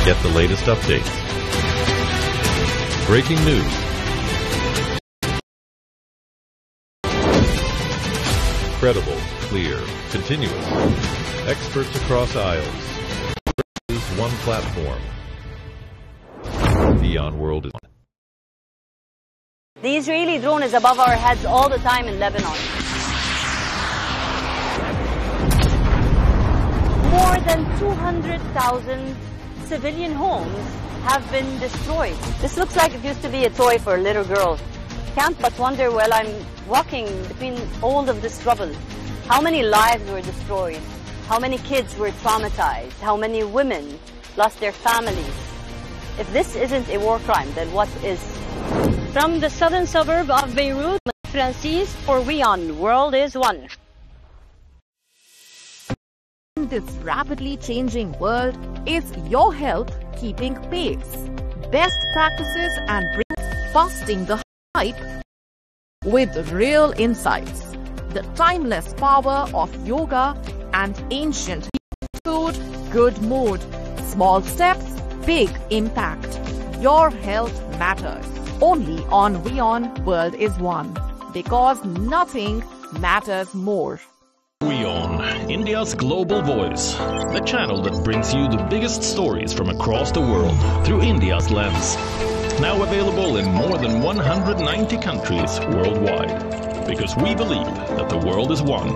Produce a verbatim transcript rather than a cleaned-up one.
Get the latest updates. Breaking news. Credible, clear, continuous. Experts across aisles. Is one platform. WION World is one. The Israeli drone is above our heads all the time in Lebanon. More than two hundred thousand civilian homes have been destroyed. This looks like it used to be a toy for little girls. Can't but wonder while I'm walking between all of this rubble, how many lives were destroyed, how many kids were traumatized, how many women lost their families. If this isn't a war crime, then what is? From the southern suburb of Beirut, Francis for WION World is One. In this rapidly changing world, is your health keeping pace? Best practices and busting the hype with real insights. The timeless power of yoga and ancient food, good mood. Small steps, big impact. Your health matters. Only on WION World is One. Because nothing matters more. WION, India's global voice. The channel that brings you the biggest stories from across the world through India's lens. Now available in more than one hundred ninety countries worldwide. Because we believe that the world is one.